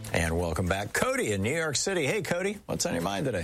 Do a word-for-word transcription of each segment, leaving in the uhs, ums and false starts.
And welcome back, Cody in New York City. Hey, Cody, what's on your mind today?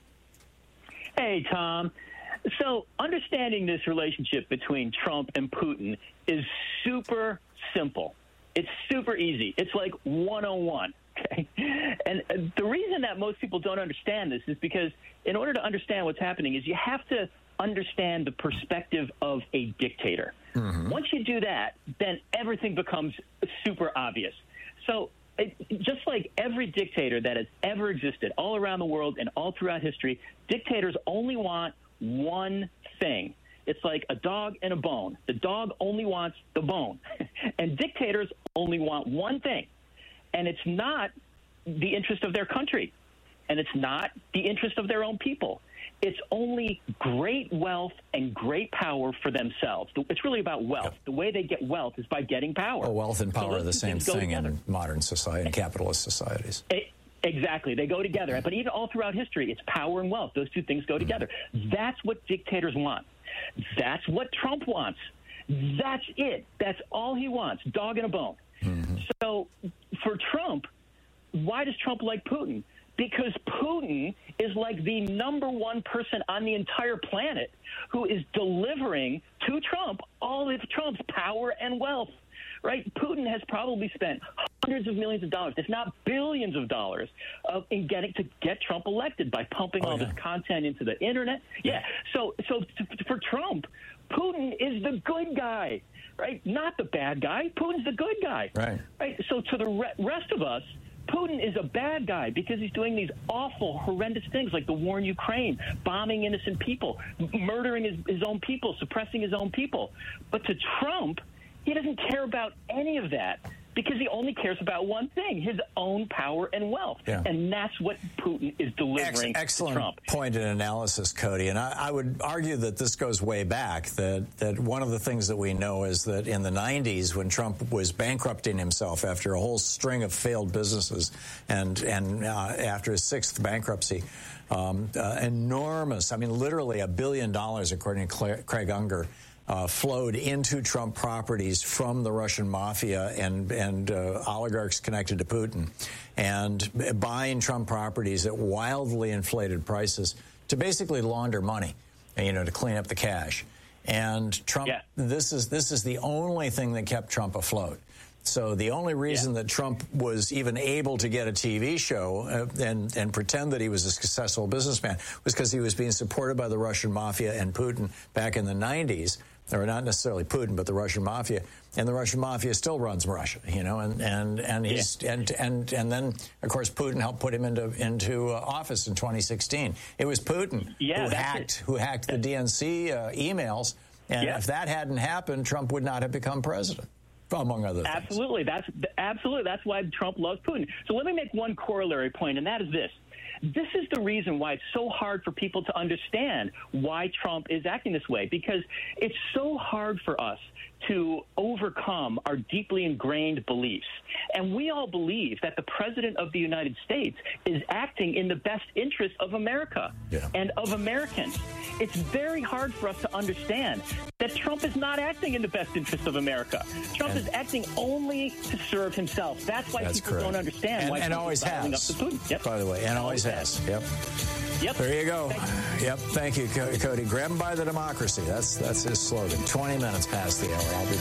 Hey, Tom. So understanding this relationship between Trump and Putin is super simple. It's super easy. It's like one oh one. Okay? And the reason that most people don't understand this is because in order to understand what's happening is you have to understand the perspective of a dictator. Mm-hmm. Once you do that, then everything becomes super obvious. So it, just like every dictator that has ever existed all around the world and all throughout history, dictators only want one thing. It's like a dog and a bone. The dog only wants the bone. And dictators only want one thing. And it's not the interest of their country. And it's not the interest of their own people. It's only great wealth and great power for themselves. It's really about wealth. Yep. The way they get wealth is by getting power. Well, wealth and power so are the same thing in modern society, in capitalist societies. It, Exactly. They go together. But even all throughout history, it's power and wealth. Those two things go together. That's what dictators want. That's what Trump wants. That's it. That's all he wants, dog and a bone. Mm-hmm. So for Trump, why does Trump like Putin? Because Putin is like the number one person on the entire planet who is delivering to Trump all of Trump's power and wealth. Right? Putin has probably spent hundreds of millions of dollars, if not billions of dollars, uh, in getting to get Trump elected by pumping oh, all yeah. this content into the internet. Yeah. So, so t- for Trump, Putin is the good guy, right? Not the bad guy. Putin's the good guy. Right. Right. So to the re- rest of us, Putin is a bad guy because he's doing these awful, horrendous things like the war in Ukraine, bombing innocent people, murdering his, his own people, suppressing his own people. But to Trump, he doesn't care about any of that because he only cares about one thing, his own power and wealth. Yeah. And that's what Putin is delivering Ex- excellent to Trump. Point in analysis, Cody. And I, I would argue that this goes way back, that, that one of the things that we know is that in the nineties, when Trump was bankrupting himself after a whole string of failed businesses and, and uh, after his sixth bankruptcy, um, uh, enormous, I mean, literally a billion dollars, according to Claire, Craig Unger, Uh, flowed into Trump properties from the Russian mafia and, and uh, oligarchs connected to Putin, and buying Trump properties at wildly inflated prices to basically launder money, you know, to clean up the cash. And Trump, yeah. this is this is the only thing that kept Trump afloat. So the only reason yeah. that Trump was even able to get a T V show uh, and, and pretend that he was a successful businessman was because he was being supported by the Russian mafia and Putin back in the nineties. Or not necessarily Putin, but the Russian mafia, and the Russian mafia still runs Russia, you know, and and and he's yeah. and and and then of course Putin helped put him into into uh, office in twenty sixteen. It was Putin yeah, who hacked it. who hacked the D N C uh, emails, and yeah. if that hadn't happened, Trump would not have become president, among other things. Absolutely, that's absolutely that's why Trump loves Putin. So let me make one corollary point, and that is this. This is the reason why it's so hard for people to understand why Trump is acting this way, because it's so hard for us to overcome our deeply ingrained beliefs. And we all believe that the president of the United States is acting in the best interest of America yeah. and of Americans. It's very hard for us to understand that Trump is not acting in the best interest of America. Trump and is acting only to serve himself. That's why that's people correct. don't understand and, why and Trump always is filing has. up to Putin. Yep. By the way, and always, always has. has. Yep. Yep. There you go. Thank you. Yep. Thank you, Cody. Grab him by the democracy. That's that's his slogan. twenty minutes past the hour. I'll be